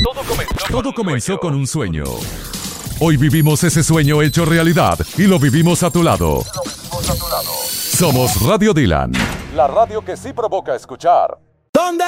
Todo comenzó con un sueño. Hoy vivimos ese sueño hecho realidad y lo vivimos a tu lado. Somos Radio Dylan. La radio que sí provoca escuchar. ¿Dónde